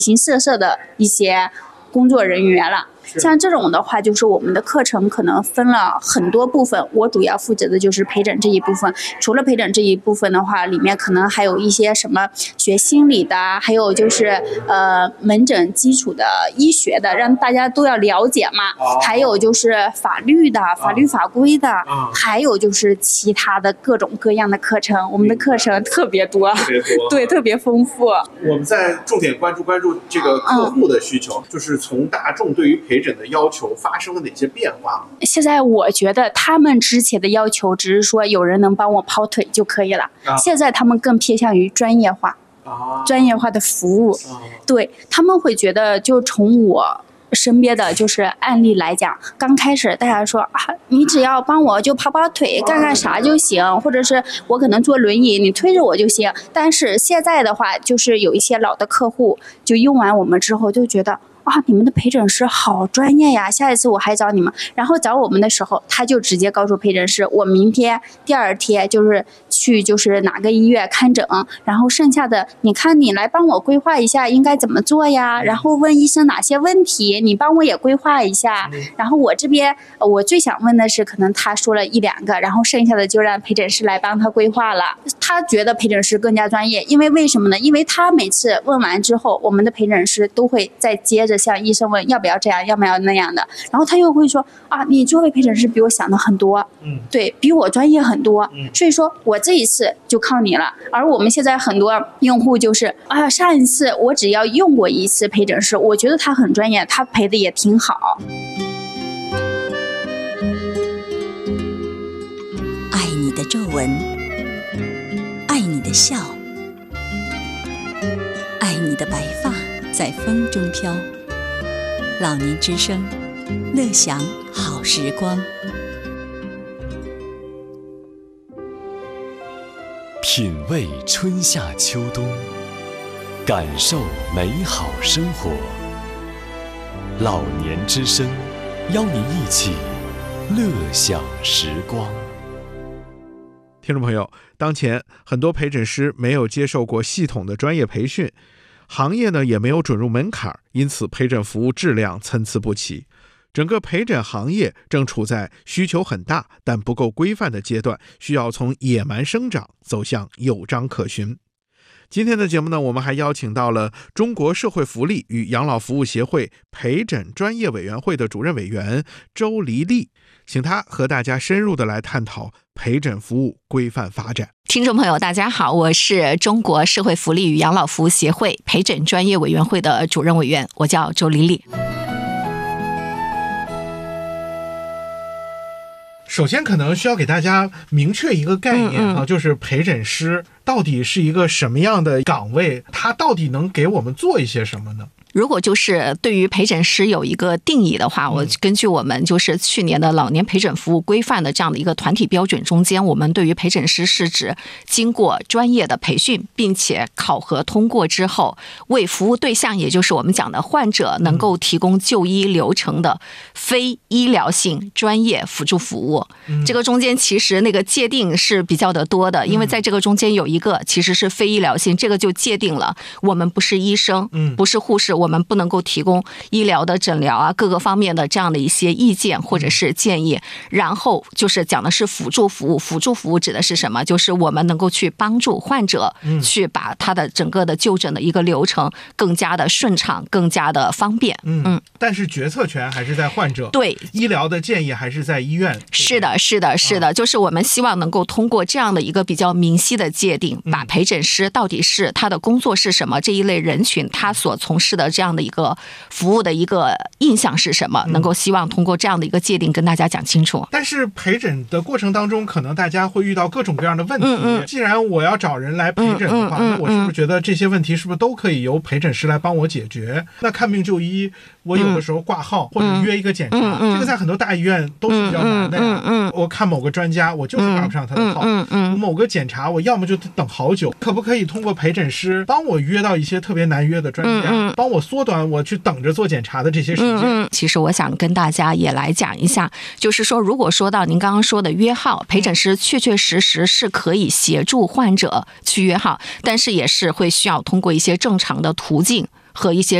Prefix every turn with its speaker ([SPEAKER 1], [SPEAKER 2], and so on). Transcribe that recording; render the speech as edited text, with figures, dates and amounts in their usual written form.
[SPEAKER 1] 形色色的一些工作人员了。像这种的话，就是我们的课程可能分了很多部分，我主要负责的就是陪诊这一部分。除了陪诊这一部分的话，里面可能还有一些什么学心理的，还有就是门诊基础的医学的，让大家都要了解嘛。还有就是法律的、法律法规的，还有就是其他的各种各样的课程。我们的课程特别多，对，特别丰富。
[SPEAKER 2] 我们在重点关注这个客户的需求，就是从大众对于陪诊的要求发生了哪些变化？
[SPEAKER 1] 现在我觉得他们之前的要求只是说有人能帮我跑腿就可以了，现在他们更偏向于专业化，专业化的服务。对，他们会觉得，就从我身边的就是案例来讲，刚开始大家说你只要帮我就跑跑腿，干干啥就行，或者是我可能坐轮椅，你推着我就行。但是现在的话，就是有一些老的客户就用完我们之后就觉得你们的陪诊师好专业呀，下一次我还找你们。然后找我们的时候，他就直接告诉陪诊师，我明天第二天就是去就是哪个医院看诊，然后剩下的你看你来帮我规划一下应该怎么做呀，然后问医生哪些问题，你帮我也规划一下。然后我这边我最想问的是，可能他说了1、2个，然后剩下的就让陪诊师来帮他规划了。他觉得陪诊师更加专业，因为为什么呢？因为他每次问完之后，我们的陪诊师都会再接着向医生问要不要这样，要不要那样的，然后他又会说你作为陪诊师比我想的很多，对比我专业很多，所以说我这一次就靠你了。而我们现在很多用户就是上一次我只要用过一次陪诊师，我觉得他很专业，他陪的也挺好。
[SPEAKER 3] 爱你的皱纹，爱你的笑，爱你的白发在风中飘。老年之声，乐享好时光。
[SPEAKER 4] 品味春夏秋冬，感受美好生活。老年之声，邀您一起乐享时光。
[SPEAKER 2] 听众朋友，当前很多陪诊师没有接受过系统的专业培训，行业呢也没有准入门槛，因此陪诊服务质量参差不齐。整个陪诊行业正处在需求很大但不够规范的阶段，需要从野蛮生长走向有章可循。今天的节目呢，我们还邀请到了中国社会福利与养老服务协会陪诊专业委员会的主任委员周黎丽，请他和大家深入的来探讨陪诊服务规范发展。
[SPEAKER 5] 听众朋友大家好，我是中国社会福利与养老服务协会陪诊专业委员会的主任委员，我叫周黎丽。
[SPEAKER 2] 首先可能需要给大家明确一个概念就是陪诊师到底是一个什么样的岗位，他到底能给我们做一些什么呢？
[SPEAKER 5] 如果就是对于陪诊师有一个定义的话，我根据我们就是去年的老年陪诊服务规范的这样的一个团体标准中间，我们对于陪诊师是指经过专业的培训并且考核通过之后，为服务对象也就是我们讲的患者能够提供就医流程的非医疗性专业辅助服务。这个中间其实那个界定是比较的多的，因为在这个中间有一个其实是非医疗性，这个就界定了我们不是医生，不是护士，我们不能够提供医疗的诊疗各个方面的这样的一些意见或者是建议。然后就是讲的是辅助服务，辅助服务指的是什么？就是我们能够去帮助患者去把他的整个的就诊的一个流程更加的顺畅，更加的方便。
[SPEAKER 2] 但是决策权还是在患者，
[SPEAKER 5] 对，
[SPEAKER 2] 医疗的建议还是在医院。
[SPEAKER 5] 是的，是的，是的，就是我们希望能够通过这样的一个比较明晰的界定，把陪诊师到底是他的工作是什么，这一类人群他所从事的这样的一个服务的一个印象是什么，能够希望通过这样的一个界定跟大家讲清楚。
[SPEAKER 2] 但是陪诊的过程当中，可能大家会遇到各种各样的问题。既然我要找人来陪诊的话，那我是不是觉得这些问题是不是都可以由陪诊师来帮我解决？那看病就医，我有的时候挂号或者约一个检查，这个在很多大医院都是比较难的呀。我看某个专家，我就是挂不上他的号。某个检查，我要么就等好久。可不可以通过陪诊师帮我约到一些特别难约的专家，帮我缩短我去等着做检查的这些时间？
[SPEAKER 5] 其实我想跟大家也来讲一下，就是说如果说到您刚刚说的约号，陪诊师确确实实是可以协助患者去约号，但是也是会需要通过一些正常的途径和一些